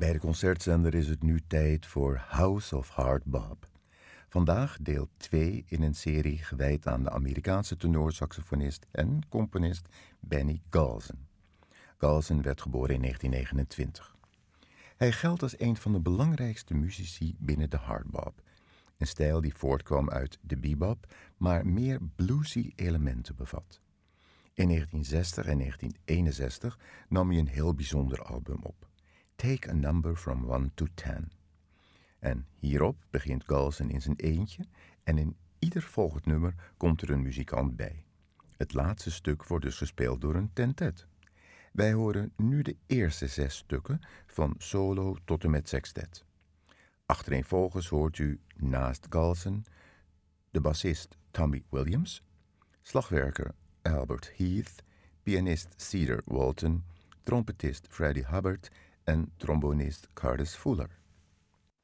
Bij de concertzender is het nu tijd voor House of Hard Bop. Vandaag deel 2 in een serie gewijd aan de Amerikaanse tenorsaxofonist en componist Benny Golson. Golson werd geboren in 1929. Hij geldt als een van de belangrijkste muzici binnen de hardbop, een stijl die voortkwam uit de bebop, maar meer bluesy elementen bevat. In 1960 en 1961 nam hij een heel bijzonder album op, Take a Number from 1 to 10. En hierop begint Golson in zijn eentje en in ieder volgend nummer komt er een muzikant bij. Het laatste stuk wordt dus gespeeld door een tentet. Wij horen nu de eerste 6 stukken van solo tot en met sextet. Achtereenvolgens hoort u naast Golson de bassist Tommy Williams, slagwerker Albert Heath, pianist Cedar Walton, trompetist Freddie Hubbard en trombonist Curtis Fuller.